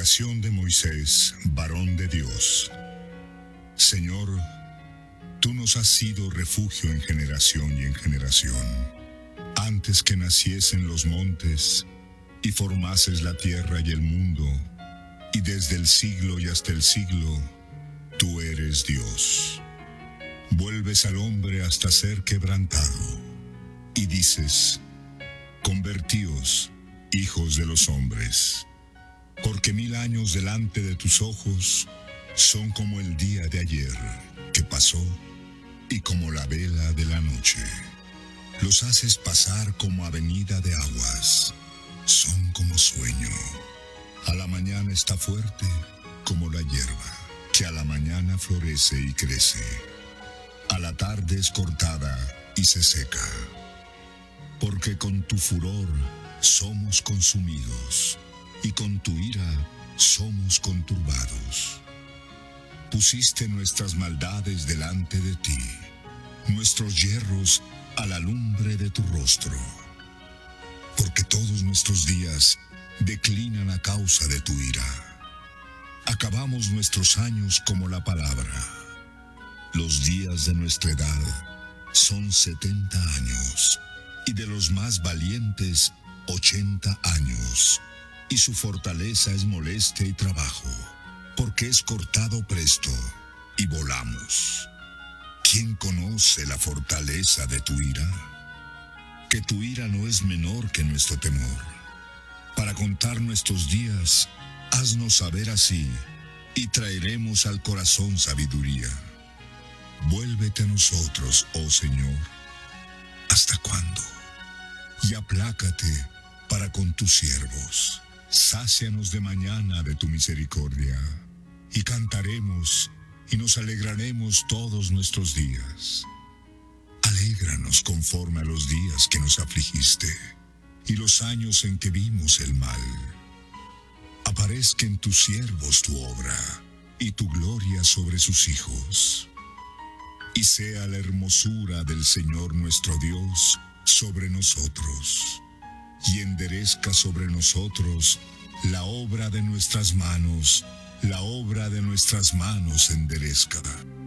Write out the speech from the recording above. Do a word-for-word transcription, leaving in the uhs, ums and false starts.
Oración de Moisés, varón de Dios. Señor, tú nos has sido refugio en generación y en generación. Antes que naciesen los montes y formases la tierra y el mundo, y desde el siglo y hasta el siglo, tú eres Dios. Vuelves al hombre hasta ser quebrantado, y dices: convertíos, hijos de los hombres, porque mil años delante de tus ojos son como el día de ayer que pasó y como la vela de la noche. Los haces pasar como avenida de aguas, son como sueño. A la mañana está fuerte como la hierba, que a la mañana florece y crece. A la tarde es cortada y se seca. Porque con tu furor somos consumidos, y con tu ira somos conturbados. Pusiste nuestras maldades delante de ti, nuestros yerros a la lumbre de tu rostro. Porque todos nuestros días declinan a causa de tu ira. Acabamos nuestros años como la palabra. Los días de nuestra edad son setenta años, y de los más valientes ochenta años. Y su fortaleza es molestia y trabajo, porque es cortado presto, y volamos. ¿Quién conoce la fortaleza de tu ira? Que tu ira no es menor que nuestro temor. Para contar nuestros días, haznos saber así, y traeremos al corazón sabiduría. Vuélvete a nosotros, oh Señor. ¿Hasta cuándo? Y aplácate para con tus siervos. Sácianos de mañana de tu misericordia, y cantaremos y nos alegraremos todos nuestros días. Alégranos conforme a los días que nos afligiste, y los años en que vimos el mal. Aparezca en tus siervos tu obra, y tu gloria sobre sus hijos. Y sea la hermosura del Señor nuestro Dios sobre nosotros, y enderezca sobre nosotros la obra de nuestras manos, la obra de nuestras manos enderezca.